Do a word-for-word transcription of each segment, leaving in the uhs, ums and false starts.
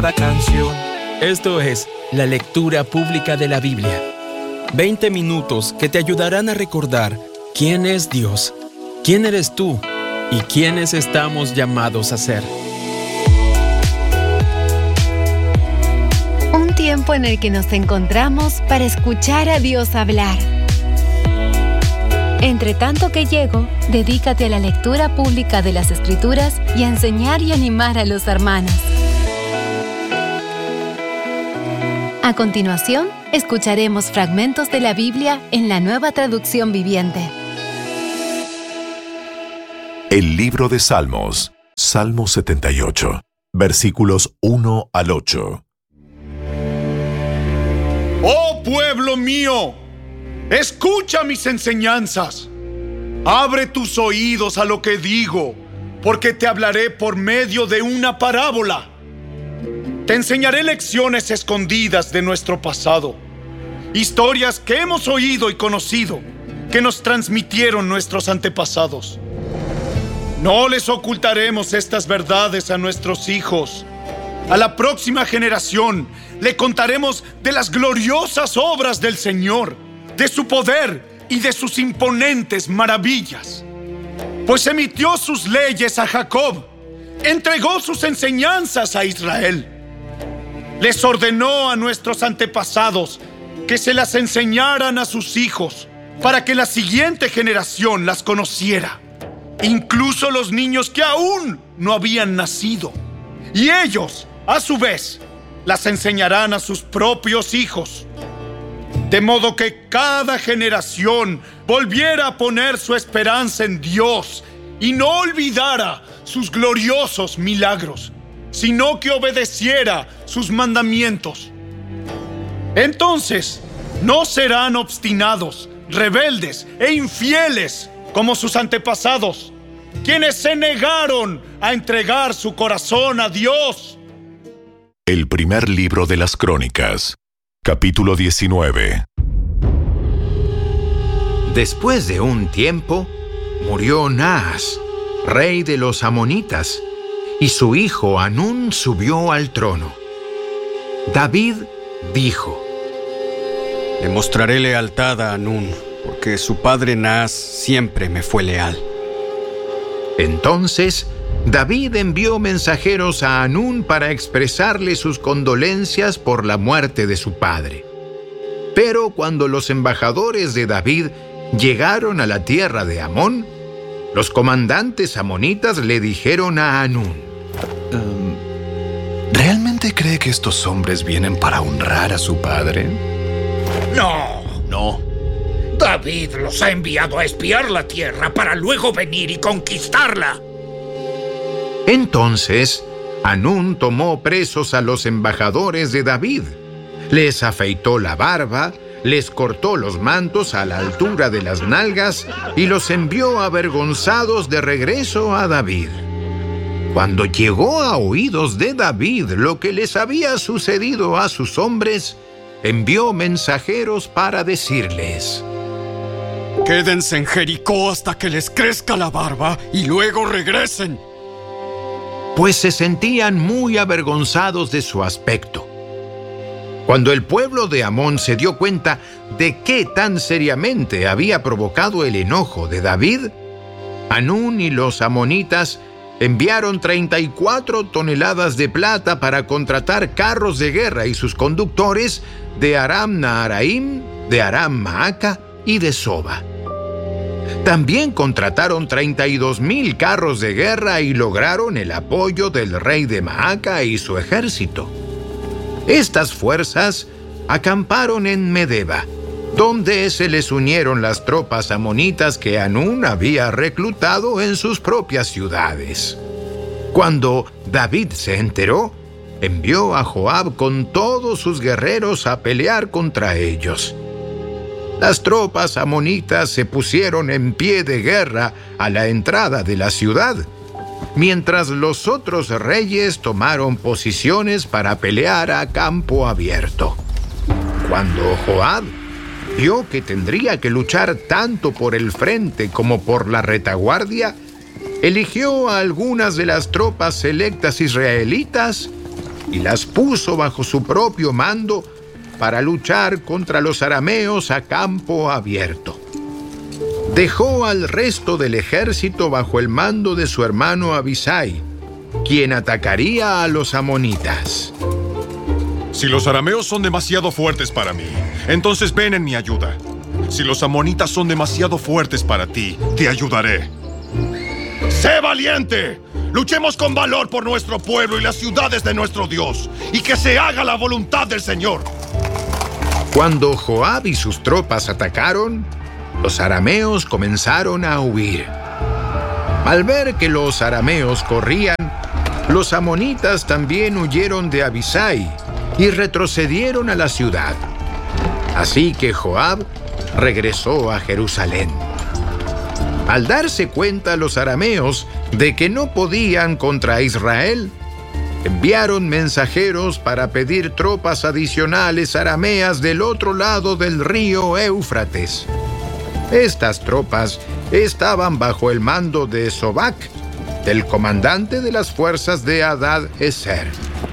la canción. Esto es la lectura pública de la Biblia. veinte minutos que te ayudarán a recordar quién es Dios, quién eres tú y quiénes estamos llamados a ser. Un tiempo en el que nos encontramos para escuchar a Dios hablar. Entre tanto que llego, dedícate a la lectura pública de las Escrituras y a enseñar y animar a los hermanos. A continuación, escucharemos fragmentos de la Biblia en la Nueva Traducción Viviente. El libro de Salmos, Salmo setenta y ocho, versículos uno al ocho. ¡Oh pueblo mío! Escucha mis enseñanzas. Abre tus oídos a lo que digo, porque te hablaré por medio de una parábola. Te enseñaré lecciones escondidas de nuestro pasado, historias que hemos oído y conocido, que nos transmitieron nuestros antepasados. No les ocultaremos estas verdades a nuestros hijos. A la próxima generación le contaremos de las gloriosas obras del Señor, de su poder y de sus imponentes maravillas. Pues emitió sus leyes a Jacob, entregó sus enseñanzas a Israel. Les ordenó a nuestros antepasados que se las enseñaran a sus hijos, para que la siguiente generación las conociera, incluso los niños que aún no habían nacido. Y ellos, a su vez, las enseñarán a sus propios hijos, de modo que cada generación volviera a poner su esperanza en Dios y no olvidara sus gloriosos milagros, sino que obedeciera sus mandamientos. Entonces, no serán obstinados, rebeldes e infieles como sus antepasados, quienes se negaron a entregar su corazón a Dios. El primer libro de las Crónicas, capítulo diecinueve. Después de un tiempo, murió Naas, rey de los amonitas, y su hijo Hanún subió al trono. David dijo: Le mostraré lealtad a Hanún, porque su padre Naas siempre me fue leal. Entonces, David envió mensajeros a Hanún para expresarle sus condolencias por la muerte de su padre. Pero cuando los embajadores de David llegaron a la tierra de Amón, los comandantes amonitas le dijeron a Hanún: um, ¿Realmente cree que estos hombres vienen para honrar a su padre? No. No. David los ha enviado a espiar la tierra para luego venir y conquistarla. Entonces, Hanún tomó presos a los embajadores de David, les afeitó la barba, les cortó los mantos a la altura de las nalgas y los envió avergonzados de regreso a David. Cuando llegó a oídos de David lo que les había sucedido a sus hombres, envió mensajeros para decirles: Quédense en Jericó hasta que les crezca la barba y luego regresen. Pues se sentían muy avergonzados de su aspecto. Cuando el pueblo de Amón se dio cuenta de qué tan seriamente había provocado el enojo de David, Hanún y los amonitas enviaron treinta y cuatro toneladas de plata para contratar carros de guerra y sus conductores de Aram Naharaim, de Aram Maaca y de Soba. También contrataron treinta y dos mil carros de guerra y lograron el apoyo del rey de Maaca y su ejército. Estas fuerzas acamparon en Medeba, donde se les unieron las tropas amonitas que Hanún había reclutado en sus propias ciudades. Cuando David se enteró, envió a Joab con todos sus guerreros a pelear contra ellos. Las tropas amonitas se pusieron en pie de guerra a la entrada de la ciudad, mientras los otros reyes tomaron posiciones para pelear a campo abierto. Cuando Joab vio que tendría que luchar tanto por el frente como por la retaguardia, eligió a algunas de las tropas selectas israelitas y las puso bajo su propio mando para luchar contra los arameos a campo abierto. Dejó al resto del ejército bajo el mando de su hermano Abisai, quien atacaría a los amonitas. Si los arameos son demasiado fuertes para mí, entonces ven en mi ayuda. Si los amonitas son demasiado fuertes para ti, te ayudaré. ¡Sé valiente! Luchemos con valor por nuestro pueblo y las ciudades de nuestro Dios, y que se haga la voluntad del Señor. Cuando Joab y sus tropas atacaron, los arameos comenzaron a huir. Al ver que los arameos corrían, los amonitas también huyeron de Abisai y retrocedieron a la ciudad. Así que Joab regresó a Jerusalén. Al darse cuenta los arameos de que no podían contra Israel, enviaron mensajeros para pedir tropas adicionales arameas del otro lado del río Éufrates. Estas tropas estaban bajo el mando de Sobac, el comandante de las fuerzas de Hadad-Ezer.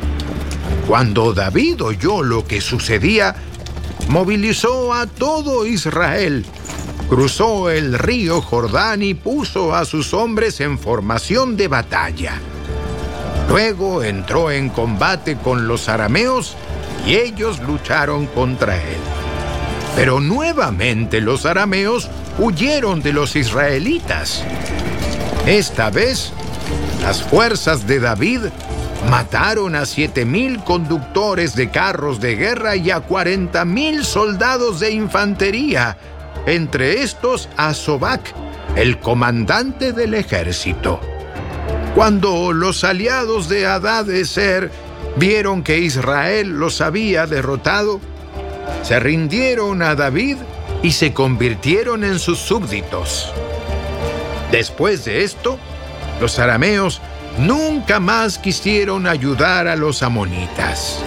Cuando David oyó lo que sucedía, movilizó a todo Israel, cruzó el río Jordán y puso a sus hombres en formación de batalla. Luego entró en combate con los arameos y ellos lucharon contra él. Pero nuevamente los arameos huyeron de los israelitas. Esta vez, las fuerzas de David mataron a siete mil conductores de carros de guerra y a cuarenta mil soldados de infantería, entre estos a Sobac, el comandante del ejército. Cuando los aliados de Hadad-Ezer vieron que Israel los había derrotado, se rindieron a David y se convirtieron en sus súbditos. Después de esto, los arameos nunca más quisieron ayudar a los amonitas.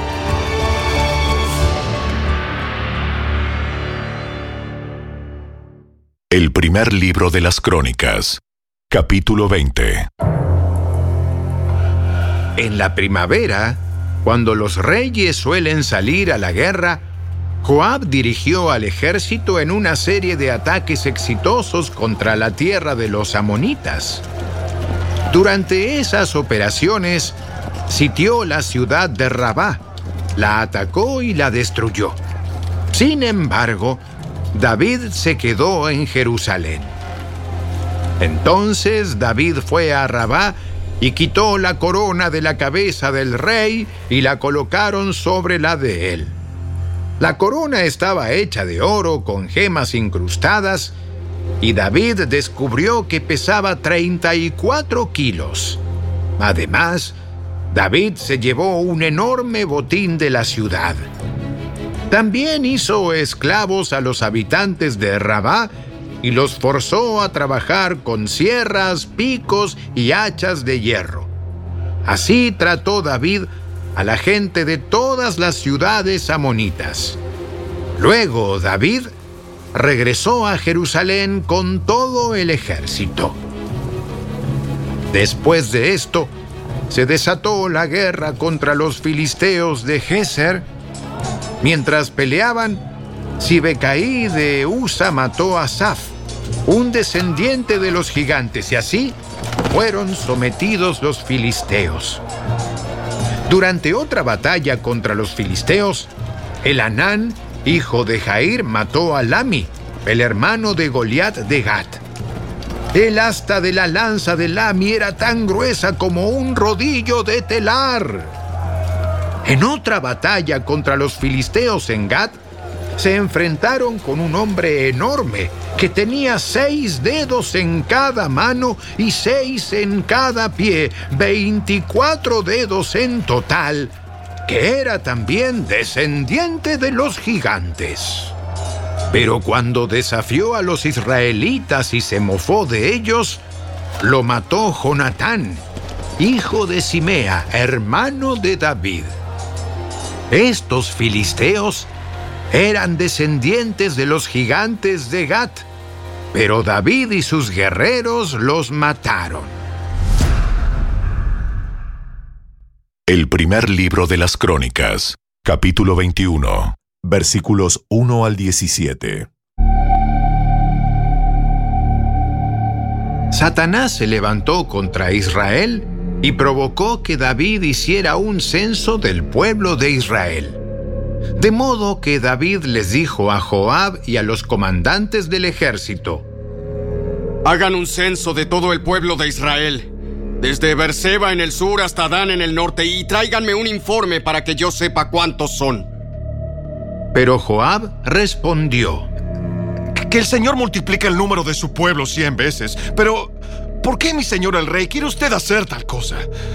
El primer libro de las Crónicas, capítulo veinte. En la primavera, cuando los reyes suelen salir a la guerra, Joab dirigió al ejército en una serie de ataques exitosos contra la tierra de los amonitas. Durante esas operaciones, sitió la ciudad de Rabá, la atacó y la destruyó. Sin embargo, David se quedó en Jerusalén. Entonces David fue a Rabá y quitó la corona de la cabeza del rey y la colocaron sobre la de él. La corona estaba hecha de oro con gemas incrustadas y David descubrió que pesaba treinta y cuatro kilos. Además, David se llevó un enorme botín de la ciudad. También hizo esclavos a los habitantes de Rabá y los forzó a trabajar con sierras, picos y hachas de hierro. Así trató David a la gente de todas las ciudades amonitas. Luego David regresó a Jerusalén con todo el ejército. Después de esto, se desató la guerra contra los filisteos de Geser. Mientras peleaban, Sibecaí de Usa mató a Saf, un descendiente de los gigantes, y así fueron sometidos los filisteos. Durante otra batalla contra los filisteos, Elhanán, hijo de Jair, mató a Lami, el hermano de Goliat de Gat. El asta de la lanza de Lami era tan gruesa como un rodillo de telar. En otra batalla contra los filisteos en Gat, se enfrentaron con un hombre enorme que tenía seis dedos en cada mano y seis en cada pie, veinticuatro dedos en total, que era también descendiente de los gigantes. Pero cuando desafió a los israelitas y se mofó de ellos, lo mató Jonatán, hijo de Simea, hermano de David. Estos filisteos eran descendientes de los gigantes de Gat, pero David y sus guerreros los mataron. El primer libro de las Crónicas, capítulo veintiuno, versículos uno al diecisiete. Satanás se levantó contra Israel y provocó que David hiciera un censo del pueblo de Israel. De modo que David les dijo a Joab y a los comandantes del ejército: hagan un censo de todo el pueblo de Israel, desde Beerseba en el sur hasta Dan en el norte, y tráiganme un informe para que yo sepa cuántos son. Pero Joab respondió: que el Señor multiplique el número de su pueblo cien veces. Pero, ¿por qué, mi señor el rey, quiere usted hacer tal cosa?